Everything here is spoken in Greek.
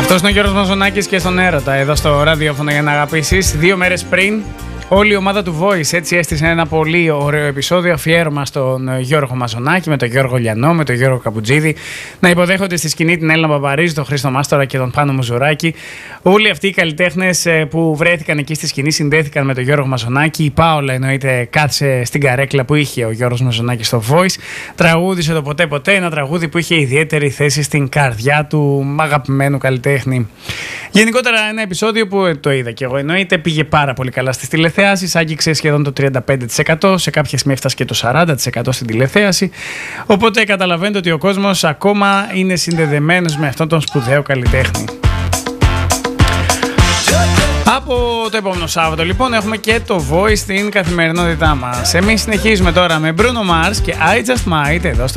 Αυτός είναι ο Γιώργος Μαζονάκης και στον Έρωτα, εδώ στο ραδιόφωνο για να αγαπήσεις. 2 μέρες πριν, όλη η ομάδα του Voice έτσι έστησε ένα πολύ ωραίο επεισόδιο αφιέρωμα στον Γιώργο Μαζονάκη, με τον Γιώργο Λιανό, με τον Γιώργο Καπουτζίδη, να υποδέχονται στη σκηνή την Έλληνα Παπαρίζου, τον Χρήστο Μάστορα και τον Πάνο Μουζουράκη. Όλοι αυτοί οι καλλιτέχνες που βρέθηκαν εκεί στη σκηνή συνδέθηκαν με τον Γιώργο Μαζονάκη. Η Πάολα εννοείται κάθισε στην καρέκλα που είχε ο Γιώργος Μαζονάκης στο Voice. Τραγούδισε το Ποτέ Ποτέ, ένα τραγούδι που είχε ιδιαίτερη θέση στην καρδιά του αγαπημένου καλλιτέχνη. Γενικότερα ένα επεισόδιο που το είδα και εγώ, εννοείται πήγε πάρα πολύ καλά στις τηλεθέασεις, άγγιξε σχεδόν το 35%, σε κάποια σημεία έφτασε και το 40% στην τηλεθέαση. Οπότε καταλαβαίνετε ότι ο κόσμος ακόμα είναι συνδεδεμένος με αυτόν τον σπουδαίο καλλιτέχνη. Από το επόμενο Σάββατο λοιπόν έχουμε και το Voice στην καθημερινότητά μας. Εμείς συνεχίζουμε τώρα με Bruno Mars και I Just Might εδώ στο